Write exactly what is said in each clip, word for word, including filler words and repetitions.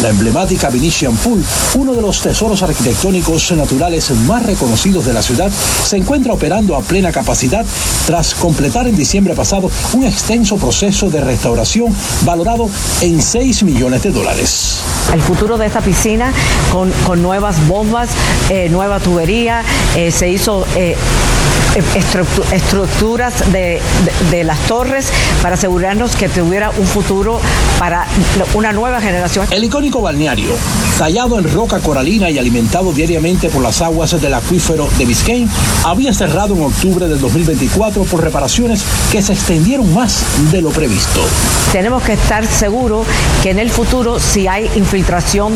La emblemática Venetian Pool, uno de los tesoros arquitectónicos naturales más reconocidos de la ciudad, se encuentra operando a plena capacidad tras completar en diciembre pasado un extenso proceso de restauración valorado en seis millones de dólares. El futuro de esta piscina con, con nuevas bombas, eh, nueva tubería, eh, se hizo eh, estructu- estructuras de, de, de las torres para asegurarnos que tuviera un futuro para una nueva generación. El icónico balneario, tallado en roca coralina y alimentado diariamente por las aguas del acuífero de Biscayne, había cerrado en octubre del dos mil veinticuatro por reparaciones que se extendieron más de lo previsto. Tenemos que estar seguros que en el futuro, si hay infiltración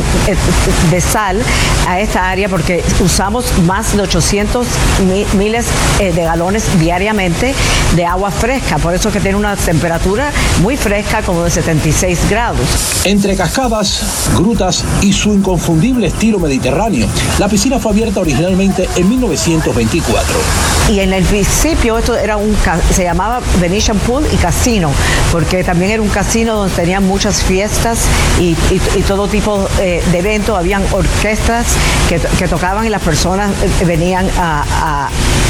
de sal a esta área, porque usamos más de ochocientos miles de galones diariamente de agua fresca, por eso que tiene una temperatura muy fresca, como de setenta y seis grados. Entre cascadas, grutas y su inconfundible estilo mediterráneo, la piscina fue abierta originalmente en mil novecientos veinticuatro. Y en el principio esto era un, se llamaba Venetian Pool y Casino, porque también era un casino donde tenían muchas fiestas y, y, y todo tipo eh, de eventos. Habían orquestas que, que tocaban y las personas venían a, a,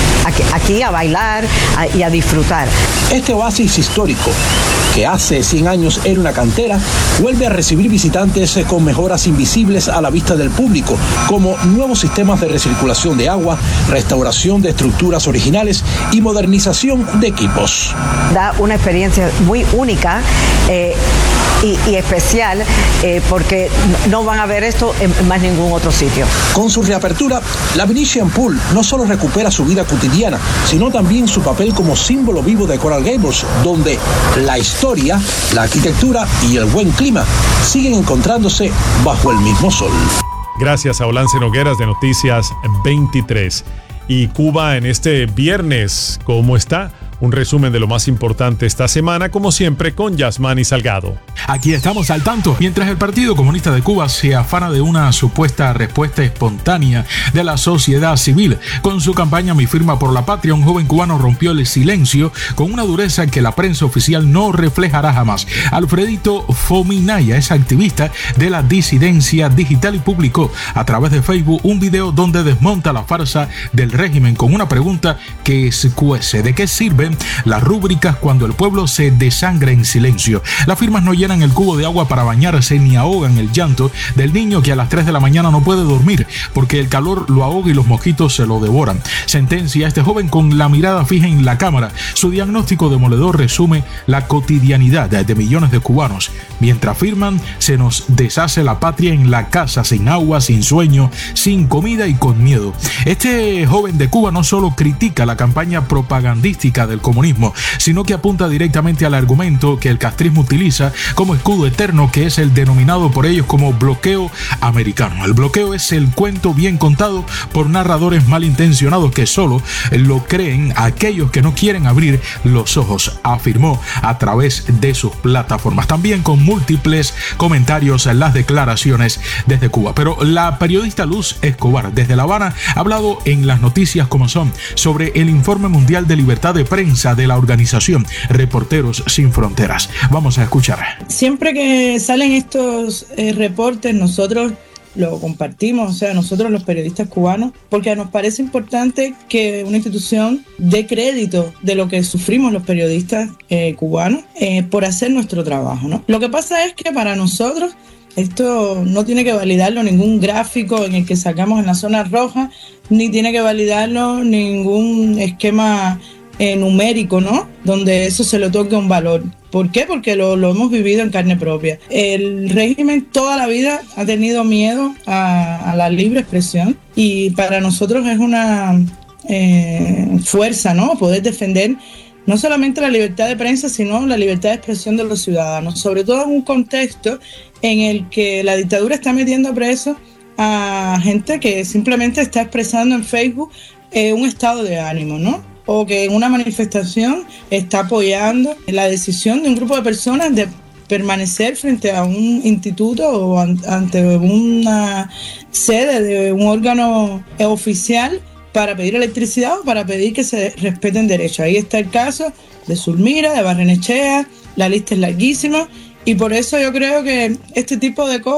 a, aquí a bailar a, y a disfrutar. Este oasis histórico, que hace cien años era una cantera, vuelve a recibir visitantes con mejoras invisibles a la vista del público, como nuevos sistemas de recirculación de agua, restauración de estructuras originales y modernización de equipos. Da una experiencia muy única eh, y, y especial eh, porque no van a ver esto en más ningún otro sitio. Con su reapertura, la Venetian Pool no solo recupera su vida cotidiana, sino también su papel como símbolo vivo de Coral Gables, donde la historia, la arquitectura y el buen clima siguen encontrándose bajo el mismo sol. Gracias a Olance Nogueras de Noticias veintitrés. Y Cuba en este viernes, ¿cómo está? Un resumen de lo más importante esta semana, como siempre, con Yasmani Salgado. Aquí estamos al tanto. Mientras el Partido Comunista de Cuba se afana de una supuesta respuesta espontánea de la sociedad civil, con su campaña Mi Firma por la Patria, un joven cubano rompió el silencio con una dureza que la prensa oficial no reflejará jamás. Alfredito Fominaya es activista de la disidencia digital y publicó a través de Facebook un video donde desmonta la farsa del régimen con una pregunta que se cuece: ¿de qué sirve las rúbricas cuando el pueblo se desangra en silencio? Las firmas no llenan el cubo de agua para bañarse ni ahogan el llanto del niño que a las tres de la mañana no puede dormir porque el calor lo ahoga y los mosquitos se lo devoran. Sentencia a este joven con la mirada fija en la cámara. Su diagnóstico demoledor resume la cotidianidad de millones de cubanos. Mientras firman, se nos deshace la patria en la casa, sin agua, sin sueño, sin comida y con miedo. Este joven de Cuba no solo critica la campaña propagandística del comunismo, sino que apunta directamente al argumento que el castrismo utiliza como escudo eterno, que es el denominado por ellos como bloqueo americano. El bloqueo es el cuento bien contado por narradores malintencionados que solo lo creen aquellos que no quieren abrir los ojos, afirmó a través de sus plataformas. También con múltiples comentarios en las declaraciones desde Cuba. Pero la periodista Luz Escobar desde La Habana ha hablado en las noticias como son sobre el informe mundial de libertad de prensa de la organización Reporteros Sin Fronteras. Vamos a escuchar. Siempre que salen estos eh, reportes, nosotros lo compartimos, o sea, nosotros los periodistas cubanos, porque nos parece importante que una institución dé crédito de lo que sufrimos los periodistas eh, cubanos eh, por hacer nuestro trabajo, ¿no? Lo que pasa es que para nosotros esto no tiene que validarlo ningún gráfico en el que sacamos en la zona roja, ni tiene que validarlo ningún esquema eh, numérico, ¿no? Donde eso se le otorga un valor. ¿Por qué? Porque lo, lo hemos vivido en carne propia. El régimen toda la vida ha tenido miedo a, a la libre expresión y para nosotros es una eh, fuerza, ¿no? Poder defender no solamente la libertad de prensa, sino la libertad de expresión de los ciudadanos, sobre todo en un contexto en el que la dictadura está metiendo preso a gente que simplemente está expresando en Facebook eh, un estado de ánimo, ¿no? O que en una manifestación está apoyando la decisión de un grupo de personas de permanecer frente a un instituto o an- ante una sede de un órgano oficial para pedir electricidad o para pedir que se respeten derechos. Ahí está el caso de Zulmira, de Barrenechea, la lista es larguísima y por eso yo creo que este tipo de cosas